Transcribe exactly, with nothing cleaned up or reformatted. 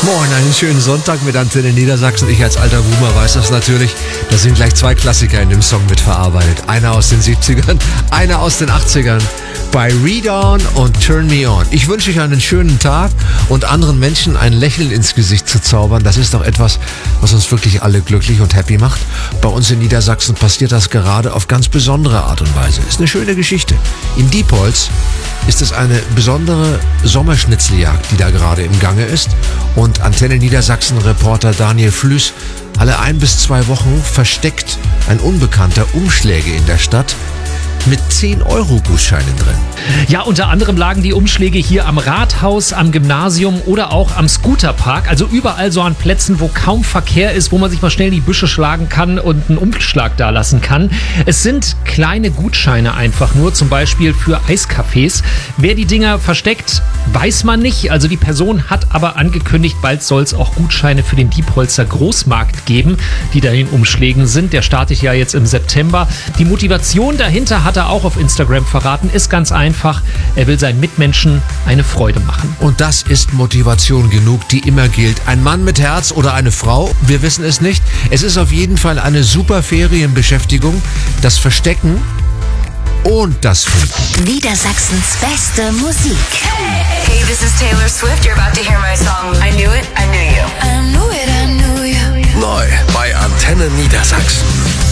Moin, einen schönen Sonntag mit Antenne Niedersachsen. Ich als alter Boomer weiß das natürlich. Da sind gleich zwei Klassiker in dem Song mitverarbeitet. Einer aus den siebzigern, einer aus den achtzigern. Bei Read On und Turn Me On. Ich wünsche euch einen schönen Tag und anderen Menschen ein Lächeln ins Gesicht zu zaubern. Das ist doch etwas, was uns wirklich alle glücklich und happy macht. Bei uns in Niedersachsen passiert das gerade auf ganz besondere Art und Weise. Ist eine schöne Geschichte. In Diepholz ist es eine besondere Sommerschnitzeljagd, die da gerade im Gange ist. Und Antenne Niedersachsen-Reporter Daniel Flüß alle ein bis zwei Wochen versteckt ein Unbekannter Umschläge in der Stadt mit zehn Euro Gutscheinen drin. Ja, unter anderem lagen die Umschläge hier am Rathaus, am Gymnasium oder auch am Scooterpark. Also überall so an Plätzen, wo kaum Verkehr ist, wo man sich mal schnell in die Büsche schlagen kann und einen Umschlag da lassen kann. Es sind kleine Gutscheine einfach nur, zum Beispiel für Eiscafés. Wer die Dinger versteckt, weiß man nicht. Also die Person hat aber angekündigt, bald soll es auch Gutscheine für den Diepholzer Großmarkt geben, die da in Umschlägen sind. Der startet ja jetzt im September. Die Motivation dahinter hat er auch auf Instagram verraten, ist ganz einfach. Er will seinen Mitmenschen eine Freude machen. Und das ist Motivation genug, die immer gilt. Ein Mann mit Herz oder eine Frau, wir wissen es nicht. Es ist auf jeden Fall eine super Ferienbeschäftigung. Das Verstecken und das Finden. Niedersachsens beste Musik. Hey, this is Taylor Swift. You're about to hear my song. I knew it, I knew you. I knew it, I knew you. Neu bei Antenne Niedersachsen.